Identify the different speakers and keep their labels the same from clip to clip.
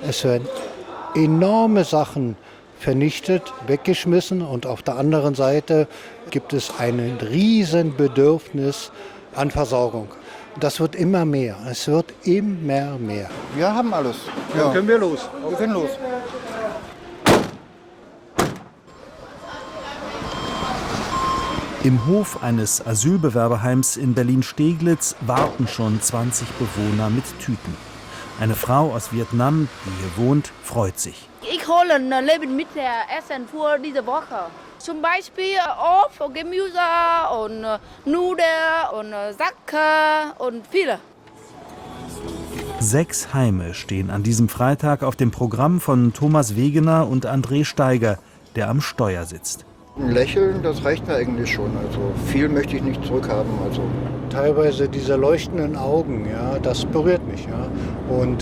Speaker 1: Es werden enorme Sachen vernichtet, weggeschmissen und auf der anderen Seite gibt es ein riesen Bedürfnis an Versorgung. Das wird immer mehr. Es wird immer mehr.
Speaker 2: Wir haben alles. Ja.
Speaker 1: Dann können wir los.
Speaker 2: Wir können los.
Speaker 3: Im Hof eines Asylbewerberheims in Berlin-Steglitz warten schon 20 Bewohner mit Tüten. Eine Frau aus Vietnam, die hier wohnt, freut sich.
Speaker 4: Ich hole Lebensmittelessen für diese Woche. Zum Beispiel Obst und Gemüse und Nudeln und Sacke und viele.
Speaker 3: 6 Heime stehen an diesem Freitag auf dem Programm von Thomas Wegener und André Steiger, der am Steuer sitzt.
Speaker 2: Ein Lächeln, das reicht mir eigentlich schon. Also viel möchte ich nicht zurückhaben. Also
Speaker 1: Teilweise diese leuchtenden Augen, ja, das berührt mich. Ja. Und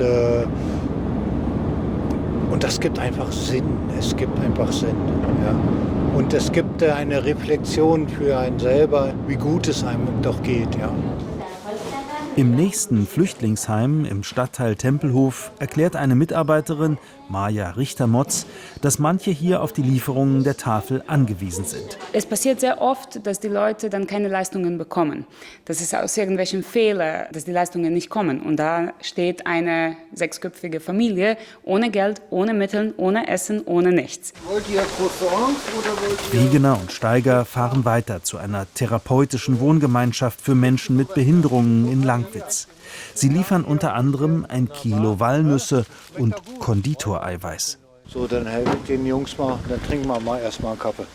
Speaker 1: das gibt einfach Sinn. Es gibt einfach Sinn. Ja. Und es gibt eine Reflexion für einen selber, wie gut es einem doch geht. Ja.
Speaker 3: Im nächsten Flüchtlingsheim im Stadtteil Tempelhof erklärt eine Mitarbeiterin, Maja Richter-Motz, dass manche hier auf die Lieferungen der Tafel angewiesen sind.
Speaker 5: Es passiert sehr oft, dass die Leute dann keine Leistungen bekommen. Das ist aus irgendwelchen Fehlern, dass die Leistungen nicht kommen. Und da steht eine 6-köpfige Familie ohne Geld, ohne Mittel, ohne Essen, ohne nichts.
Speaker 2: wollt ihr Croissants oder wollt ihr...
Speaker 3: Wegener und Steiger fahren weiter zu einer therapeutischen Wohngemeinschaft für Menschen mit Behinderungen in Langwitz. Sie liefern unter anderem 1 Kilo Walnüsse und Konditoreiweiß.
Speaker 1: So, dann helfe ich den Jungs mal, dann trinken wir mal erstmal einen Kaffee.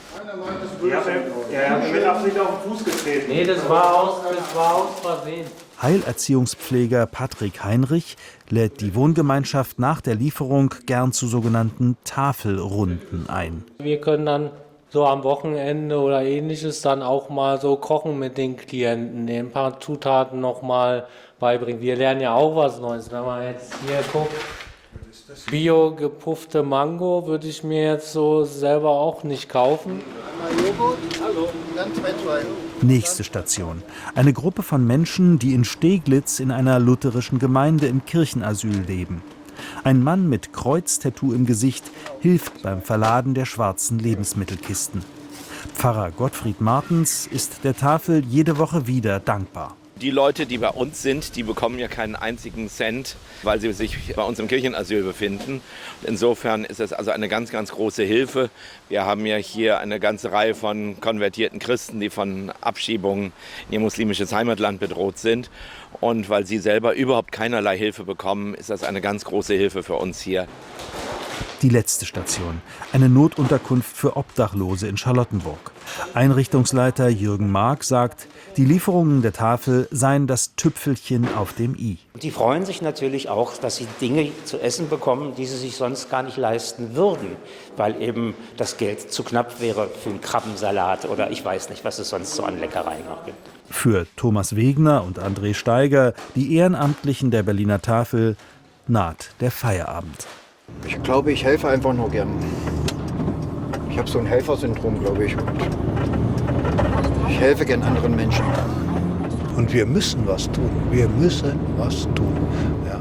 Speaker 6: Er hat mit Absicht auf den Fuß getreten. Nee, das war aus Versehen.
Speaker 3: Heilerziehungspfleger Patrick Heinrich lädt die Wohngemeinschaft nach der Lieferung gern zu sogenannten Tafelrunden ein.
Speaker 6: Wir können dann so am Wochenende oder ähnliches dann auch mal so kochen mit den Klienten, denen ein paar Zutaten noch mal beibringen. Wir lernen ja auch was Neues. Wenn man jetzt hier guckt, bio gepuffte Mango würde ich mir jetzt so selber auch nicht kaufen.
Speaker 2: Joghurt? Hallo. Dann 2.
Speaker 3: Nächste Station. Eine Gruppe von Menschen, die in Steglitz in einer lutherischen Gemeinde im Kirchenasyl leben. Ein Mann mit Kreuztattoo im Gesicht hilft beim Verladen der schwarzen Lebensmittelkisten. Pfarrer Gottfried Martens ist der Tafel jede Woche wieder dankbar.
Speaker 7: Die Leute, die bei uns sind, die bekommen ja keinen einzigen Cent, weil sie sich bei uns im Kirchenasyl befinden. Insofern ist es also eine ganz, ganz große Hilfe. Wir haben ja hier eine ganze Reihe von konvertierten Christen, die von Abschiebungen in ihr muslimisches Heimatland bedroht sind. Und weil sie selber überhaupt keinerlei Hilfe bekommen, ist das eine ganz große Hilfe für uns hier.
Speaker 3: Die letzte Station, eine Notunterkunft für Obdachlose in Charlottenburg. Einrichtungsleiter Jürgen Mark sagt, die Lieferungen der Tafel seien das Tüpfelchen auf dem i.
Speaker 8: Die freuen sich natürlich auch, dass sie Dinge zu essen bekommen, die sie sich sonst gar nicht leisten würden, weil eben das Geld zu knapp wäre für einen Krabbensalat oder ich weiß nicht, was es sonst so an Leckereien noch gibt.
Speaker 3: Für Thomas Wegener und André Steiger, die Ehrenamtlichen der Berliner Tafel, naht der Feierabend.
Speaker 2: Ich glaube, ich helfe einfach nur gern. Ich habe so ein Helfersyndrom, glaube ich. Und ich helfe gern anderen Menschen.
Speaker 1: Und wir müssen was tun. Wir müssen was tun. Ja.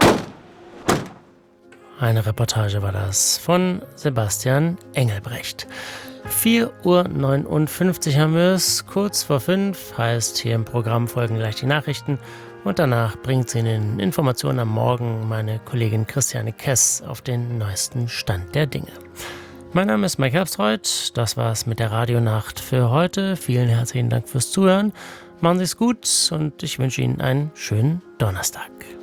Speaker 9: Eine Reportage war das von Sebastian Engelbrecht. 4:59 Uhr haben wir es, kurz vor 5, heißt hier im Programm folgen gleich die Nachrichten und danach bringt sie Ihnen Informationen am Morgen meine Kollegin Christiane Kess auf den neuesten Stand der Dinge. Mein Name ist Mike Herbstreuth, das war's mit der Radionacht für heute. Vielen herzlichen Dank fürs Zuhören, machen Sie es gut und ich wünsche Ihnen einen schönen Donnerstag.